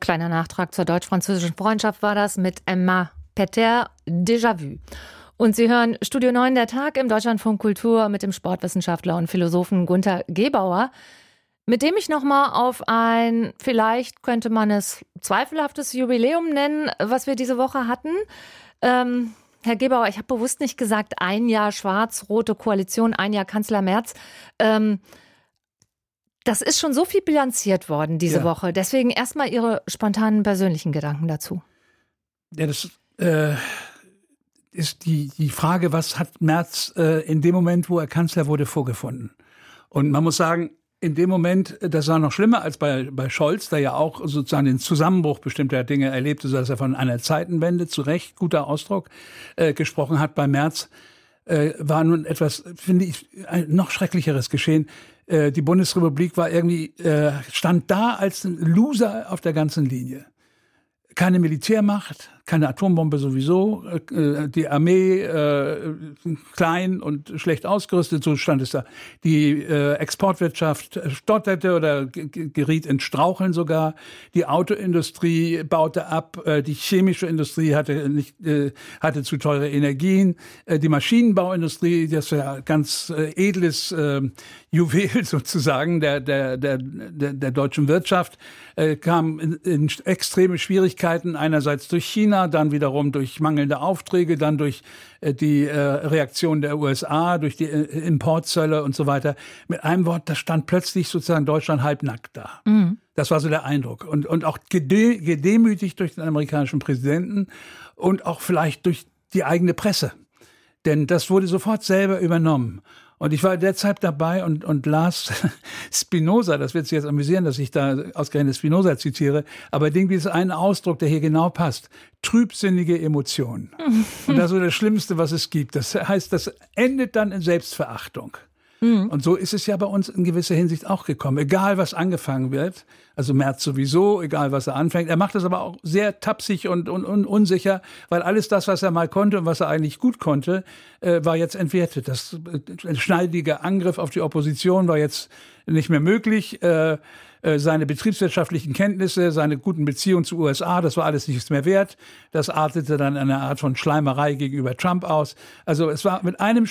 Kleiner Nachtrag zur deutsch-französischen Freundschaft war das mit Emma Peter, Déjà-vu. Und Sie hören Studio 9, der Tag im Deutschlandfunk Kultur mit dem Sportwissenschaftler und Philosophen Gunther Gebauer, mit dem ich nochmal auf ein, vielleicht könnte man es zweifelhaftes Jubiläum nennen, was wir diese Woche hatten. Herr Gebauer, ich habe bewusst nicht gesagt, 1 Jahr schwarz-rote Koalition, 1 Jahr Kanzler Merz. Das ist schon so viel bilanziert worden diese Woche. Deswegen erstmal Ihre spontanen persönlichen Gedanken dazu. Ja, das ist die Frage, was hat Merz in dem Moment, wo er Kanzler wurde, vorgefunden? Und man muss sagen, in dem Moment, das war noch schlimmer als bei Scholz, der ja auch sozusagen den Zusammenbruch bestimmter Dinge erlebte, dass er von einer Zeitenwende, zu Recht, guter Ausdruck, gesprochen hat. Bei Merz war nun etwas, finde ich, ein noch schrecklicheres geschehen. Die Bundesrepublik war irgendwie, stand da als ein Loser auf der ganzen Linie. Keine Militärmacht, keine Atombombe sowieso, die Armee klein und schlecht ausgerüstet, so stand es da. Die Exportwirtschaft stotterte oder geriet ins Straucheln sogar. Die Autoindustrie baute ab, die chemische Industrie hatte zu teure Energien. Die Maschinenbauindustrie, das ja ganz edles Juwel sozusagen der deutschen Wirtschaft, kam in extreme Schwierigkeiten, einerseits durch China, dann wiederum durch mangelnde Aufträge, dann durch die Reaktion der USA, durch die Importzölle und so weiter. Mit einem Wort, da stand plötzlich sozusagen Deutschland halbnackt da. Mhm. Das war so der Eindruck. Und auch gedemütigt durch den amerikanischen Präsidenten und auch vielleicht durch die eigene Presse. Denn das wurde sofort selber übernommen. Und ich war derzeit dabei und las Spinoza, das wird Sie jetzt amüsieren, dass ich da ausgerechnet Spinoza zitiere, aber irgendwie ist ein Ausdruck, der hier genau passt. Trübsinnige Emotionen. Und das ist so das Schlimmste, was es gibt. Das heißt, das endet dann in Selbstverachtung. Und so ist es ja bei uns in gewisser Hinsicht auch gekommen. Egal, was angefangen wird, also Merz sowieso, egal, was er anfängt. Er macht das aber auch sehr tapsig und unsicher, weil alles das, was er mal konnte und was er eigentlich gut konnte, war jetzt entwertet. Das schneidige Angriff auf die Opposition war jetzt nicht mehr möglich. Seine betriebswirtschaftlichen Kenntnisse, seine guten Beziehungen zu USA, das war alles nichts mehr wert. Das artete dann in einer Art von Schleimerei gegenüber Trump aus. Also es war mit einem